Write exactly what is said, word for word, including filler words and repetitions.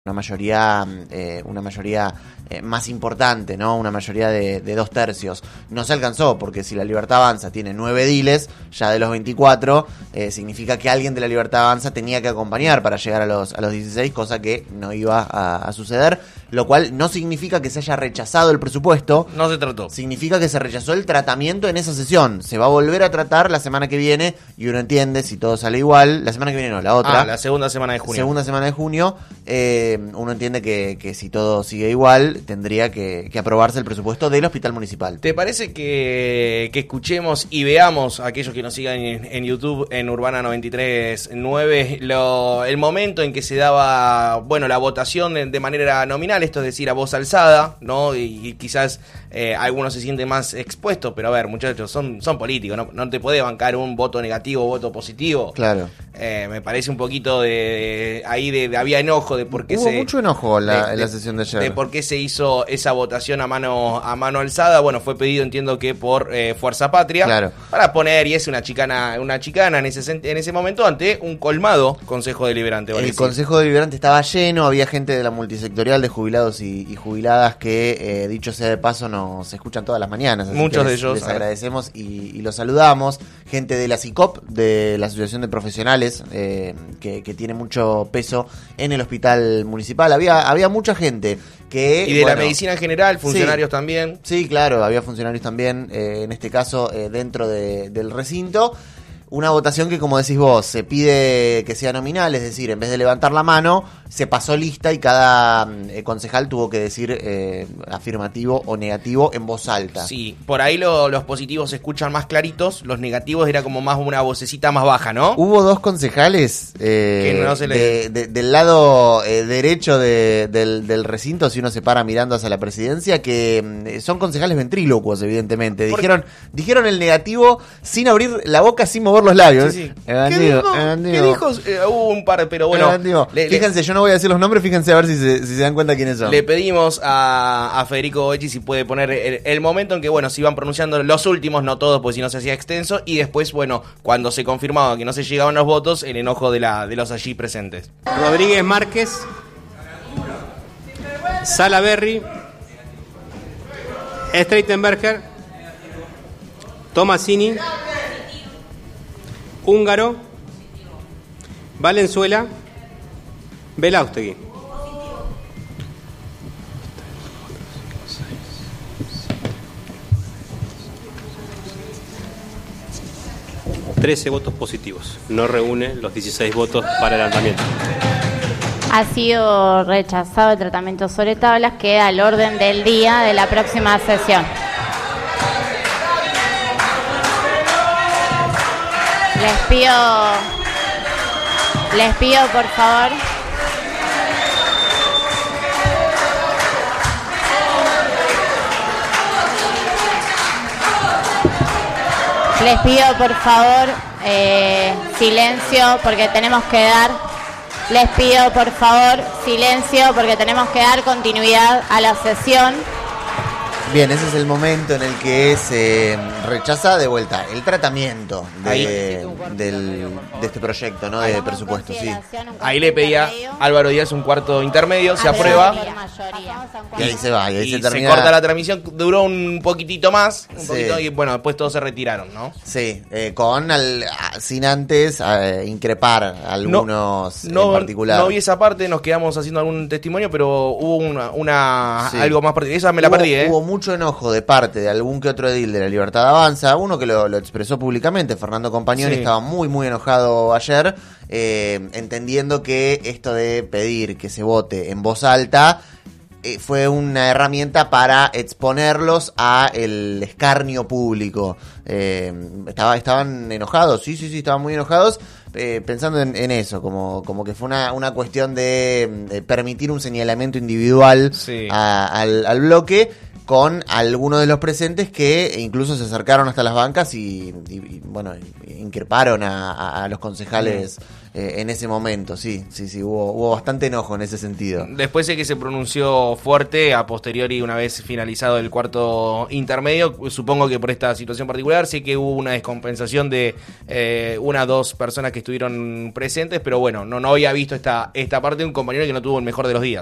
una mayoría eh, una mayoría eh, más importante, ¿no? Una mayoría de, de dos tercios. No se alcanzó, porque si la Libertad Avanza tiene nueve ediles, ya de los veinticuatro, eh, significa que alguien de la Libertad Avanza tenía que acompañar para llegar a los, a los dieciséis, cosa que no iba a, a suceder, lo cual no significa que se haya rechazado el presupuesto. No se trató. Significa que se rechazó el tratamiento en esa sesión. Se va a volver a tratar la semana que viene, y uno entiende, si todo sale igual, la semana que viene no, la otra. Ah, la segunda semana de junio. Segunda semana de junio, eh, uno entiende que, que si todo sigue igual, tendría que, que aprobarse el presupuesto del hospital municipal. ¿Te parece que, que escuchemos y veamos a aquellos que nos sigan en, en YouTube, en Urbana noventa y tres punto nueve, lo, el momento en que se daba, bueno, la votación de, de manera nominal, esto es decir, a voz alzada, ¿no? Y, y quizás eh, algunos se sienten más expuestos, pero a ver, muchachos, son, son políticos, ¿no? No te puede bancar un voto negativo o voto positivo. Claro. Eh, me parece un poquito de, de ahí de, de había enojo de por qué Hubo se... mucho enojo la, de, en la de, sesión de ayer. De por qué se hizo esa votación a mano a mano alzada. Bueno, fue pedido, entiendo que por eh, Fuerza Patria. Claro. Para poner, y es una chicana una chicana en ese en ese momento, ante un colmado Consejo Deliberante. El Consejo Deliberante estaba lleno, había gente de la multisectorial de jubilados y, y jubiladas que, eh, dicho sea de paso, nos escuchan todas las mañanas. Así Muchos que de les, ellos. Les agradecemos y, y los saludamos. Gente de la C I C O P, de la Asociación de Profesionales, eh, que, que tiene mucho peso en el hospital municipal. Había, había mucha gente que... Y de bueno, la medicina en general, funcionarios sí, también. Sí, claro, había funcionarios también, eh, en este caso, eh, dentro de, del recinto. Una votación que, como decís vos, se pide que sea nominal, es decir, en vez de levantar la mano, se pasó lista y cada eh, concejal tuvo que decir eh, afirmativo o negativo en voz alta. Sí, por ahí lo, los positivos se escuchan más claritos, los negativos era como más una vocecita más baja, ¿no? Hubo dos concejales eh, que no se le... de, de, del lado eh, derecho de, del, del recinto, si uno se para mirando hacia la presidencia, que eh, son concejales ventrílocuos, evidentemente. Dijeron, dijeron el negativo sin abrir la boca, sin mover los labios. Sí, sí. Evandigo, ¿Qué dijo? Evandigo. ¿Qué dijo? Eh, hubo un par, pero bueno. Le, fíjense, le, yo no voy a decir los nombres, fíjense a ver si se, si se dan cuenta quiénes son. Le pedimos a, a Federico Goechi si puede poner el, el momento en que, bueno, se iban pronunciando los últimos, no todos, pues si no se hacía extenso, y después, bueno, cuando se confirmaba que no se llegaban los votos, el enojo de, la, de los allí presentes. Rodríguez Márquez, Salaberry, Streitenberger, Tomasini, Húngaro, Valenzuela, Belaustegui. trece votos positivos. No reúne los dieciséis votos para el andamiento. Ha sido rechazado el tratamiento sobre tablas, queda al orden del día de la próxima sesión. Les pido, les pido por favor, les pido por favor eh, silencio porque tenemos que dar, les pido por favor silencio porque tenemos que dar continuidad a la sesión. Bien, ese es el momento en el que se rechaza de vuelta el tratamiento de, del, de este proyecto, ¿no? De presupuesto, sí. Ahí le pedía Álvaro Díaz un cuarto intermedio, se aprueba. Y ahí se va, y ahí y se se termina. corta la transmisión, duró un poquitito más, un Sí. poquito, y bueno, después todos se retiraron, ¿no? Sí, eh, con al, sin antes eh, increpar a algunos no, en particular. No vi esa parte, nos quedamos haciendo algún testimonio, pero hubo una, una Sí. algo más particular. Esa me la hubo, perdí, ¿eh? Hubo mucho enojo de parte de algún que otro edil de la Libertad Avanza, uno que lo, lo expresó públicamente, Fernando Compagnoni, Sí. estaba muy muy enojado ayer, eh, entendiendo que esto de pedir que se vote en voz alta eh, fue una herramienta para exponerlos a el escarnio público. Eh, estaba, estaban enojados, sí, sí, sí, estaban muy enojados, eh, pensando en, en eso, como, como que fue una, una cuestión de, de permitir un señalamiento individual Sí. a, al, al bloque. con algunos de los presentes que incluso se acercaron hasta las bancas y, y, y bueno, increparon a, a, a los concejales eh, en ese momento. Sí, sí, sí, hubo, hubo bastante enojo en ese sentido. Después sé que se pronunció fuerte a posteriori, una vez finalizado el cuarto intermedio, supongo que por esta situación particular, sé que hubo una descompensación de eh, una o dos personas que estuvieron presentes, pero bueno, no, no había visto esta, esta parte de un compañero que no tuvo el mejor de los días.